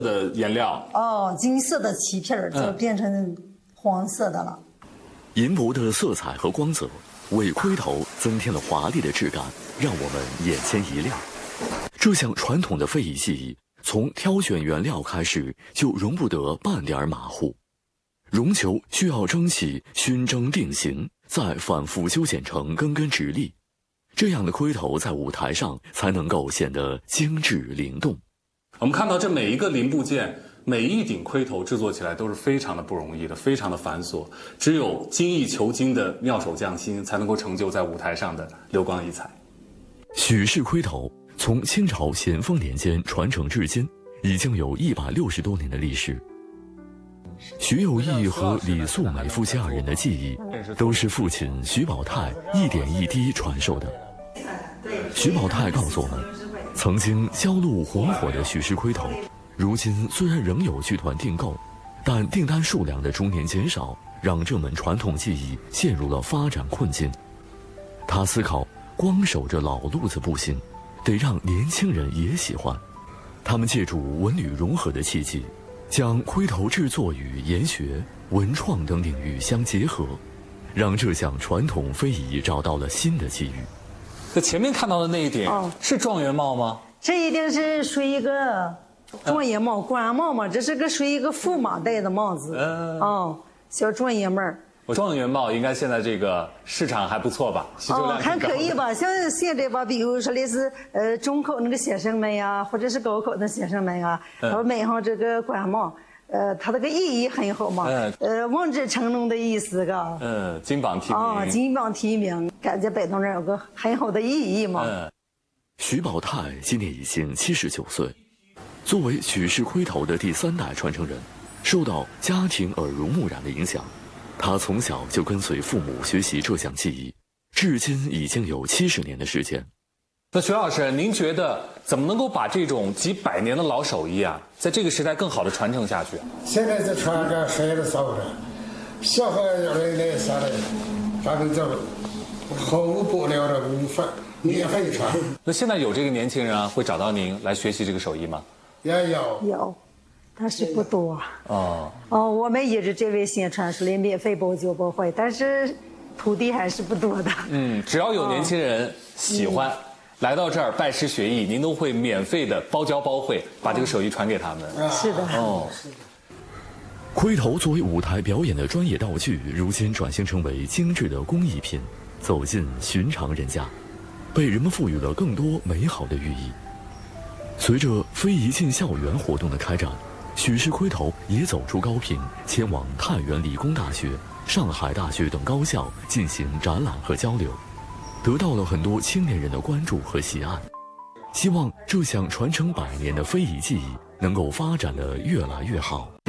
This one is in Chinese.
的颜料哦，金色的漆片儿就变成黄色的了。 银箔的色彩和光泽为盔头增添了华丽的质感，让我们眼前一亮。这项传统的非遗技艺，从挑选原料开始就容不得半点马虎。绒球需要蒸汽熏蒸定型，再反复修剪成根根直立，这样的盔头在舞台上才能够显得精致灵动。 我们看到这每一个零部件，每一顶盔头制作起来都是非常的不容易的，非常的繁琐。只有精益求精的妙手匠心，才能够成就在舞台上的流光溢彩。 许氏盔头从清朝咸丰年间传承至今，已经有160多年的历史。徐有义和李素梅夫妻2人的技艺，都是父亲徐宝泰一点一滴传授的。徐宝泰告诉我们，曾经销路红火的许氏盔头，如今虽然仍有剧团订购，但订单数量的逐年减少，让这门传统技艺陷入了发展困境。他思考，光守着老路子不行，得让年轻人也喜欢。他们借助文旅融合的契机，将盔头制作与研学、文创等领域相结合，让这项传统非遗找到了新的机遇。 那前面看到的那一顶，是状元帽吗？ 这一定是属于一个状元帽、官帽嘛，这是个属于一个驸马戴的帽子。小状元帽。 状元帽应该现在这个市场还不错吧？需求量还可以吧。像现在吧，比如说类似中考那个学生们呀，或者是高考的学生们啊，他买上这个官帽，它这个意义很好嘛。望子成龙的意思嘎。 金榜题名。 金榜题名，感觉摆到那儿有个很好的意义嘛。 徐宝泰今年已经79岁，作为许氏盔头的第3代传承人，受到家庭耳濡目染的影响。他从小就跟随父母学习这项技艺，至今已经有70年的时间。 那徐老师，您觉得怎么能够把这种几百年的老手艺啊，在这个时代更好的传承下去？ 现在这传着谁都少着，小孩来啥的，咱们这毫无保留的免费传。 那现在有这个年轻人啊，会找到您来学习这个手艺吗？ 也有。 但是不多。我们一直这位宣传说的免费包教包会，但是徒弟还是不多的。 只要有年轻人喜欢，来到这儿拜师学艺，您都会免费的包教包会，把这个手艺传给他们。 是的。 盔头作为舞台表演的专业道具，如今转型成为精致的工艺品，走进寻常人家，被人们赋予了更多美好的寓意。随着非遗进校园活动的开展，许氏盔头也走出高平，前往太原理工大学、上海大学等高校进行展览和交流，得到了很多青年人的关注和喜爱。希望这项传承100年的非遗技艺能够发展得越来越好。